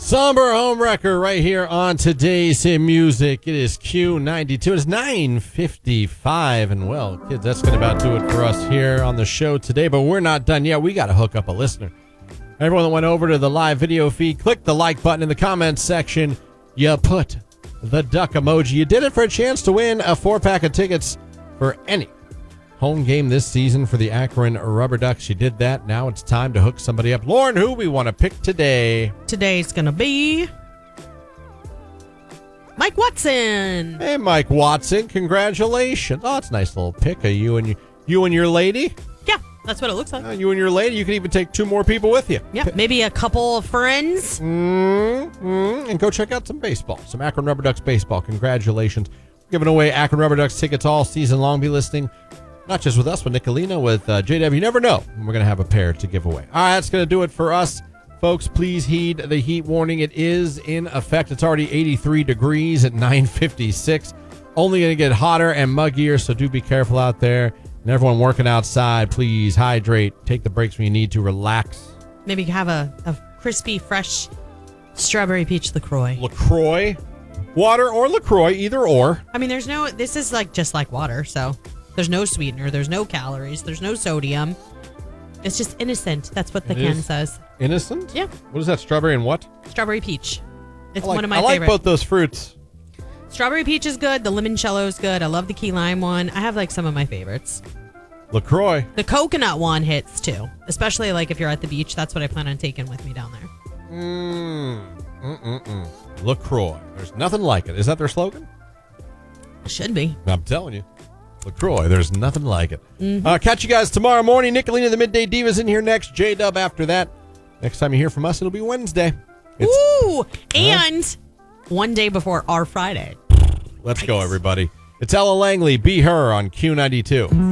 Somber Homewrecker right here on today's Hit Music. It is Q92. It's 9:55. And well, kids, that's going to about do it for us here on the show today. But we're not done yet. We got to hook up a listener. Everyone that went over to the live video feed, click the like button in the comments section. You put the duck emoji. You did it for a chance to win a 4-pack of tickets for any home game this season for the Akron Rubber Ducks. You did that. Now it's time to hook somebody up. Lauren, who we want to pick today? Today's going to be Mike Watson. Hey, Mike Watson. Congratulations. Oh, it's a nice little pick. Are you and your lady? Yeah, that's what it looks like. You and your lady. You can even take 2 more people with you. Yeah, maybe a couple of friends. And go check out some baseball. Some Akron Rubber Ducks baseball. Congratulations. We're giving away Akron Rubber Ducks tickets all season long. Be listening. Not just with us, but Nicolina, with JW. You never know. We're going to have a pair to give away. All right, that's going to do it for us. Folks, please heed the heat warning. It is in effect. It's already 83 degrees at 9:56. Only going to get hotter and muggier, so do be careful out there. And everyone working outside, please hydrate. Take the breaks when you need to. Relax. Maybe have a crispy, fresh strawberry peach LaCroix. LaCroix? Water or LaCroix, either or. I mean, this is just like water, so there's no sweetener, there's no calories, there's no sodium. It's just innocent. That's what the can says. Innocent? Yeah. What is that, strawberry and what? Strawberry peach. It's one of my favorites. I favorite. like both those fruits. Strawberry peach is good. The limoncello is good. I love the key lime one. I have some of my favorites. LaCroix. The coconut one hits too, especially if you're at the beach. That's what I plan on taking with me down there. LaCroix. There's nothing like it. Is that their slogan? Should be. I'm telling you. LaCroix. There's nothing like it. Catch you guys tomorrow morning. Nicolina, the Midday Divas in here next. J-Dub after that. Next time you hear from us, it'll be Wednesday. And one day before our Friday. Let's go, everybody. It's Ella Langley. Be Her on Q92.